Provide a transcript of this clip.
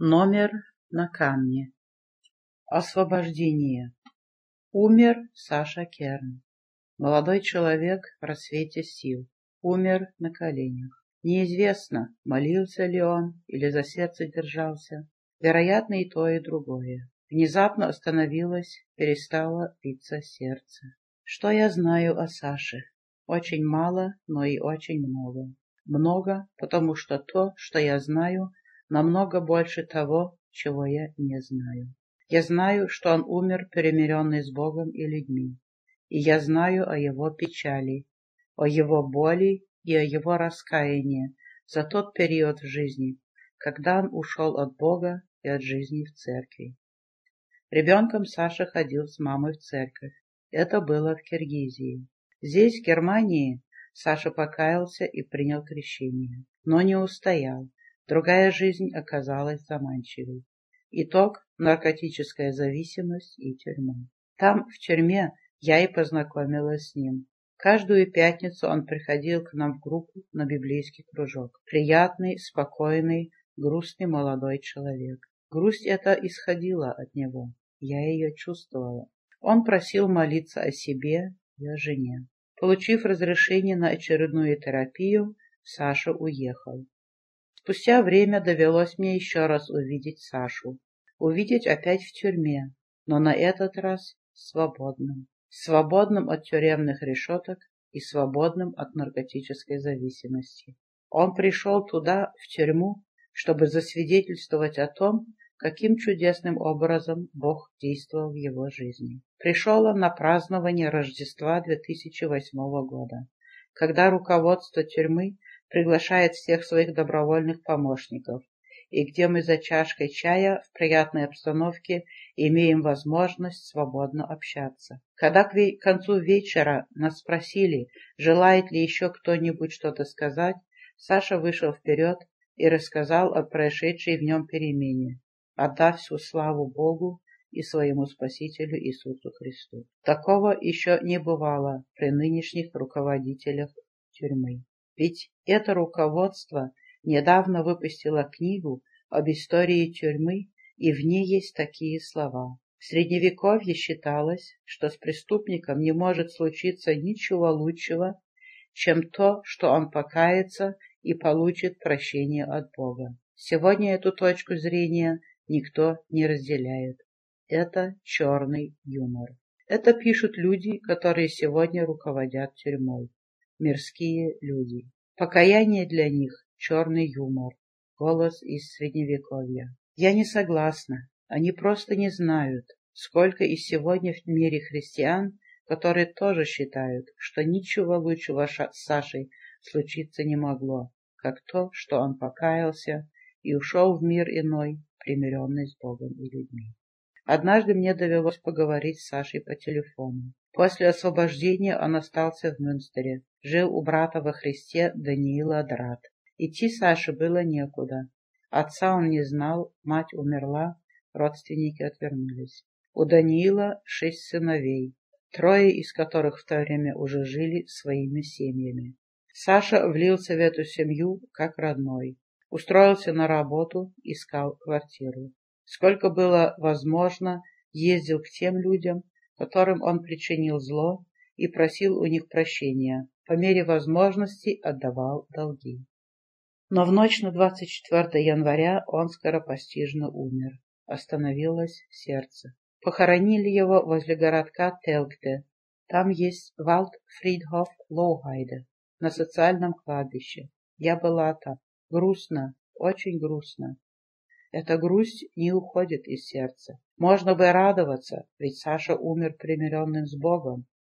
Номер на камне. Освобождение. Умер Саша Керн. Молодой человек в рассвете сил. Умер на коленях. Неизвестно, молился ли он или за сердце держался. Вероятно, и то, и другое. Внезапно остановилось, перестало биться сердце. Что я знаю о Саше? Очень мало, но и очень много. Много, потому что то, что я знаю, намного больше того, чего я не знаю. Я знаю, что он умер, примиренный с Богом и людьми. И я знаю о его печали, о его боли и о его раскаянии за тот период в жизни, когда он ушел от Бога и от жизни в церкви. Ребенком Саша ходил с мамой в церковь. Это было в Киргизии. Здесь, в Германии, Саша покаялся и принял крещение, но не устоял. Другая жизнь оказалась заманчивой. Итог – наркотическая зависимость и тюрьма. Там, в тюрьме, я и познакомилась с ним. Каждую пятницу он приходил к нам в группу на библейский кружок. Приятный, спокойный, грустный молодой человек. Грусть эта исходила от него. Я ее чувствовала. Он просил молиться о себе и о жене. Получив разрешение на очередную терапию, Саша уехал. Спустя время довелось мне еще раз увидеть Сашу. Увидеть опять в тюрьме, но на этот раз свободным. Свободным от тюремных решеток и свободным от наркотической зависимости. Он пришел туда, в тюрьму, чтобы засвидетельствовать о том, каким чудесным образом Бог действовал в его жизни. Пришел он на празднование Рождества 2008 года, когда руководство тюрьмы приглашает всех своих добровольных помощников, и где мы за чашкой чая в приятной обстановке имеем возможность свободно общаться. Когда к концу вечера нас спросили, желает ли еще кто-нибудь что-то сказать, Саша вышел вперед и рассказал о происшедшей в нем перемене, отдав всю славу Богу и своему Спасителю Иисусу Христу. Такого еще не бывало при нынешних руководителях тюрьмы. Ведь это руководство недавно выпустило книгу об истории тюрьмы, и в ней есть такие слова. В Средневековье считалось, что с преступником не может случиться ничего лучшего, чем то, что он покается и получит прощение от Бога. Сегодня эту точку зрения никто не разделяет. Это черный юмор. Это пишут люди, которые сегодня руководят тюрьмой. Мирские люди. Покаяние для них – черный юмор. Голос из Средневековья. Я не согласна. Они просто не знают, сколько и сегодня в мире христиан, которые тоже считают, что ничего лучшего с Сашей случиться не могло, как то, что он покаялся и ушел в мир иной, примиренный с Богом и людьми. Однажды мне довелось поговорить с Сашей по телефону. После освобождения он остался в Мюнстере, жил у брата во Христе Даниила Драт. Идти Саше было некуда. Отца он не знал, мать умерла, родственники отвернулись. У Даниила 6 сыновей, 3 из которых в то время уже жили своими семьями. Саша влился в эту семью как родной. Устроился на работу, искал квартиру. Сколько было возможно, ездил к тем людям, которым он причинил зло, и просил у них прощения. По мере возможности отдавал долги. Но в ночь на 24 января он скоропостижно умер. Остановилось сердце. Похоронили его возле городка Телгте. Там есть Вальдфриедhof Lohheide, на социальном кладбище. Я была там. Грустно, очень грустно. Эта грусть не уходит из сердца. Можно бы радоваться, ведь Саша умер примиренным с Богом,